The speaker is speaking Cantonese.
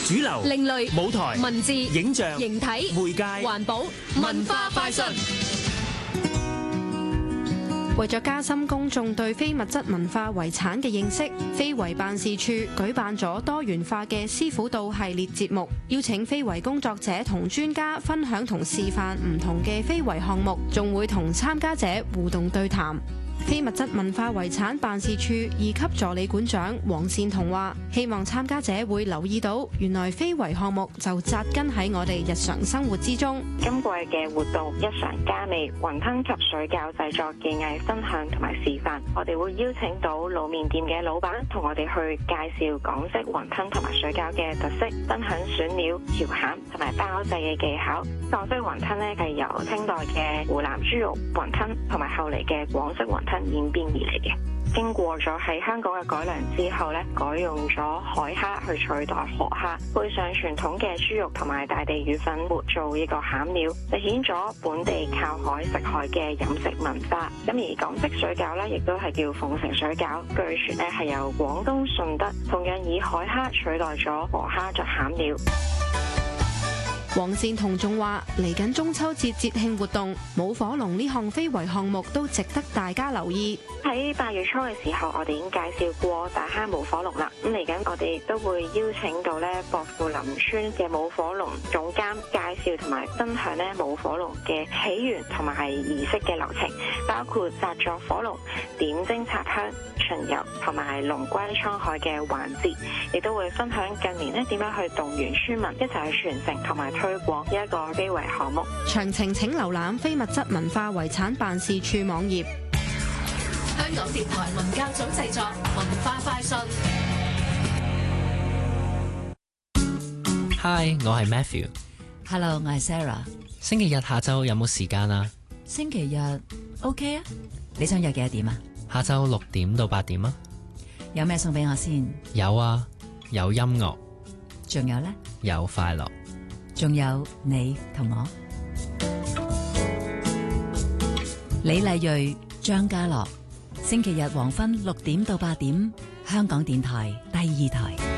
主流、 另類舞台、 文字、 影像、 形體、 媒介、 環保、文化快訊。 為咗加深公眾對非物質文化遺產嘅認識，非遺辦事處舉辦咗多元化嘅師傅道系列節目，邀請非遺工作者同專家分享同示範唔同嘅非遺項目，仲會同參加者互動對談。非物質文化遺產辦事處2級助理館長黃善彤話，希望參加者會留意到，原來非遺項目就扎根喺我哋日常生活之中。 今季嘅活動一嘗加味，雲吞及水餃製作技藝分享同埋示範，我哋會邀請到老麵店嘅老闆同我哋去介紹港式雲吞同埋水餃嘅特色，分享選料、調餡同埋包製嘅技巧。港式雲吞呢係由清代嘅湖南豬肉雲吞同埋後嚟嘅廣式雲吞演變而嚟嘅，經過咗喺香港嘅改良之後咧，改用咗海蝦去取代河蝦，配上傳統嘅豬肉同埋大地魚粉末做呢個餡料，實現咗本地靠海食海嘅飲食文化。咁而港式水餃咧，亦都係叫鳳城水餃，據傳咧係由廣東順德同樣以海蝦取代咗河蝦作餡料。 黃善彤仲話：嚟緊中秋節節慶活動，舞火龍呢項非遺項目都值得大家留意。 喺8月初嘅時候，我哋已經介紹過大坑舞火龍啦。咁嚟緊，我哋都會邀請到咧薄扶林村嘅舞火龍總監介紹同埋分享咧舞火龍嘅起源同埋係儀式嘅流程，包括紮作火龍、點睛插香、巡遊同埋龍歸滄海嘅環節，亦都會分享近年咧點樣去動員村民一齊去傳承同埋推廣呢一個非遺項目。 詳情請瀏覽非物質文化遺產辦事處網頁。 香港電台文教組製作文化快訊。 Hi， 我係 Matthew。 Hello， 我係 Sarah。 星期日下晝有冇時間啊？ 星期日 OK 啊？你想約幾多點啊？ 下晝6點到8點啊。 有咩送俾我先？ 有啊，有音樂， 仲有呢？ 有快樂， 仲有你同我。李麗蕊、張家樂，星期日黃昏6點到8點，香港電台第2台。